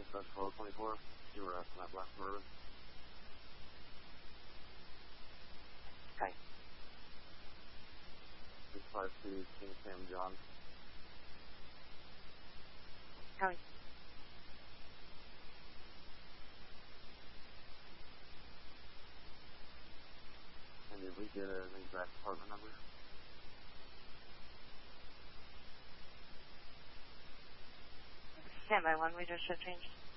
dispatch 1224. You were asking that Black Suburban. Okay. 652 King Sam John. Copy. And did we get an exact apartment number? Stand by one, we just should change.